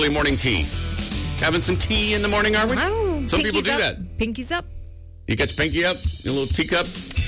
early morning tea. Having some tea in the morning, are we? Oh, some people do up. that. Pinkies up. You got your pinky up? Your little teacup?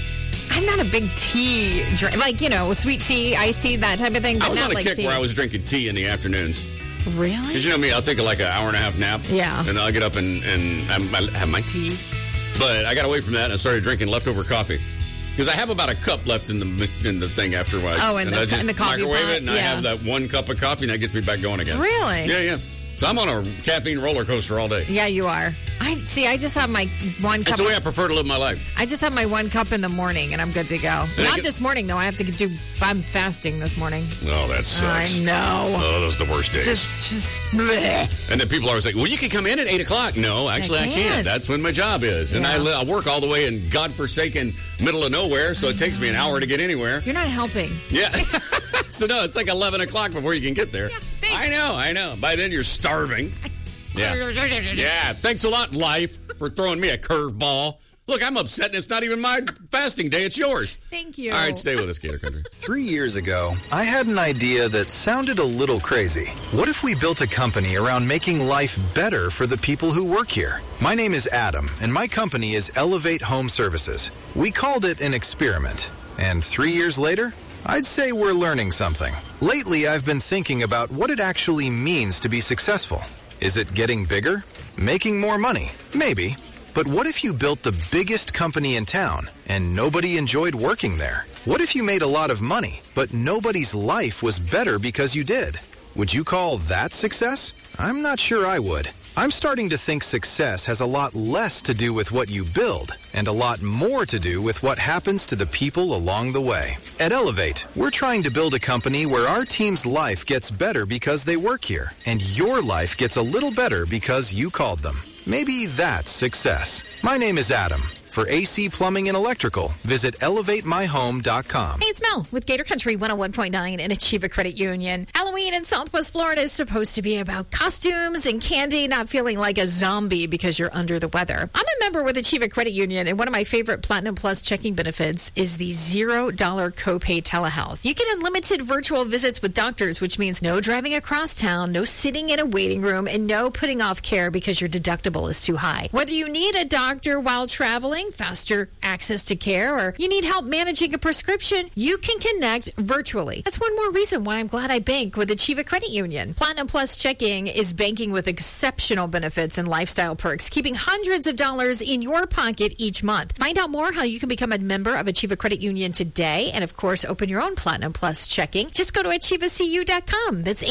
I'm not a big tea drink. Like, sweet tea, iced tea, that type of thing. But I was not on a like kick tea. where I was drinking tea in the afternoons. Really? Because you know me, I'll take like an hour and a half nap. Yeah. And then I'll get up and have my tea. But I got away from that and I started drinking leftover coffee. Because I have about a cup left in the thing after a while. Oh, and I just in the coffee microwave pot, it, and I have that 1 cup of coffee, and that gets me back going again. Really? Yeah. So I'm on a caffeine roller coaster all day. Yeah, you are. I just have my 1 cup. That's the way I prefer to live my life. I just have my 1 cup in the morning, and I'm good to go. Not this morning, though. I'm fasting this morning. Oh, that sucks. I know. Oh, those are the worst days. Just bleh. And then people always like, well, you can come in at 8 o'clock. No, actually, I can't. That's when my job is. And I work all the way in godforsaken middle of nowhere, so it takes me an hour to get anywhere. You're not helping. Yeah. So, no, it's like 11 o'clock before you can get there. Yeah, I know. By then, you're starving. Yeah. Yeah. Thanks a lot, life, for throwing me a curveball. Look, I'm upset, and it's not even my fasting day. It's yours. Thank you. All right, stay with us, Gator Country. 3 years ago, I had an idea that sounded a little crazy. What if we built a company around making life better for the people who work here? My name is Adam, and my company is Elevate Home Services. We called it an experiment. And 3 years later, I'd say we're learning something. Lately, I've been thinking about what it actually means to be successful. Is it getting bigger? Making more money? Maybe. But what if you built the biggest company in town and nobody enjoyed working there? What if you made a lot of money, but nobody's life was better because you did? Would you call that success? I'm not sure I would. I'm starting to think success has a lot less to do with what you build and a lot more to do with what happens to the people along the way. At Elevate, we're trying to build a company where our team's life gets better because they work here, and your life gets a little better because you called them. Maybe that's success. My name is Adam. For AC, plumbing, and electrical, visit elevatemyhome.com. Hey, it's Mel with Gator Country 101.9 and Achieva Credit Union. Halloween in Southwest Florida is supposed to be about costumes and candy, not feeling like a zombie because you're under the weather. I'm a member with Achieva Credit Union, and one of my favorite Platinum Plus checking benefits is the $0 copay telehealth. You get unlimited virtual visits with doctors, which means no driving across town, no sitting in a waiting room, and no putting off care because your deductible is too high. Whether you need a doctor while traveling, faster access to care, or you need help managing a prescription, you can connect virtually. That's one more reason why I'm glad I bank with Achieva Credit Union. Platinum Plus checking is banking with exceptional benefits and lifestyle perks, keeping hundreds of dollars in your pocket each month. Find out more how you can become a member of Achieva Credit Union today, and of course, open your own Platinum Plus checking. Just go to achievacu.com. That's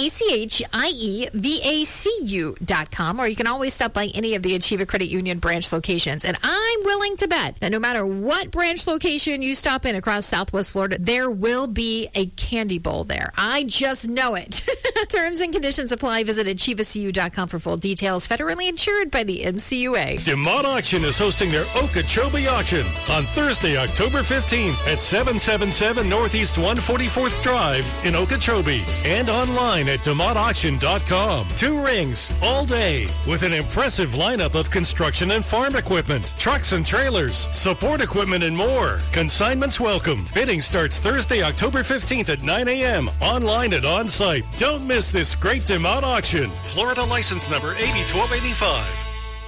ACHIEVACU.com, or you can always stop by any of the Achieva Credit Union branch locations. And I'm willing to bet that no matter what branch location you stop in across Southwest Florida, there will be a candy bowl there. I just know it. Terms and conditions apply. Visit achievacu.com for full details. Federally insured by the NCUA. DeMont Auction is hosting their Okeechobee auction on Thursday, October 15th at 777 Northeast 144th Drive in Okeechobee and online at DeMontAuction.com. 2 rings all day with an impressive lineup of construction and farm equipment, trucks and trailers, support equipment, and more. Consignments welcome. Bidding starts Thursday, October 15th at 9 a.m. online and on-site. Don't miss this great DeMont auction. Florida license number 801285.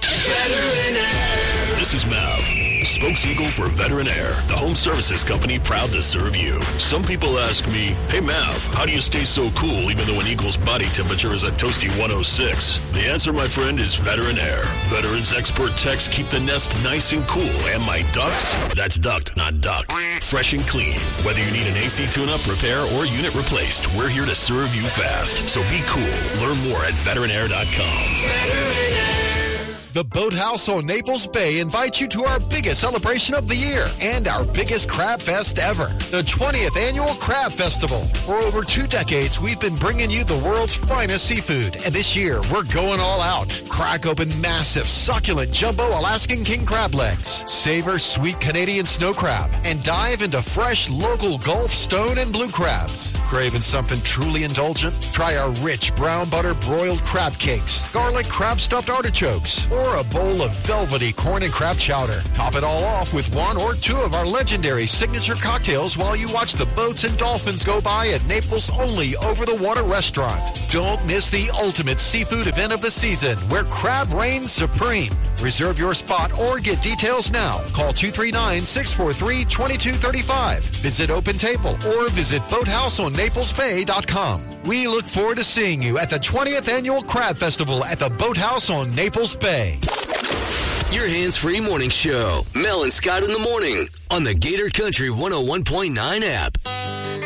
This is Mav, spokes-eagle for Veteran Air, the home services company proud to serve you. Some people ask me, hey Mav, how do you stay so cool even though an eagle's body temperature is a toasty 106? The answer, my friend, is Veteran Air. Veterans expert techs keep the nest nice and cool, and my ducts, that's duct, not duck, fresh and clean. Whether you need an AC tune-up, repair, or unit replaced, we're here to serve you fast. So be cool. Learn more at veteranair.com. Veteran Air. The Boathouse on Naples Bay invites you to our biggest celebration of the year and our biggest crab fest ever, the 20th Annual Crab Festival. For over 2 decades, we've been bringing you the world's finest seafood, and this year, we're going all out. Crack open massive, succulent jumbo Alaskan king crab legs, savor sweet Canadian snow crab, and dive into fresh local Gulf, stone, and blue crabs. Craving something truly indulgent? Try our rich brown butter broiled crab cakes, garlic crab stuffed artichokes, or or a bowl of velvety corn and crab chowder. Top it all off with one or two of our legendary signature cocktails while you watch the boats and dolphins go by at Naples' only over-the-water restaurant. Don't miss the ultimate seafood event of the season where crab reigns supreme. Reserve your spot or get details now. Call 239-643-2235. Visit OpenTable or visit BoathouseOnNaplesBay.com. We look forward to seeing you at the 20th Annual Crab Festival at the Boathouse on Naples Bay. Your hands-free morning show. Mel and Scott in the morning on the Gator Country 101.9 app.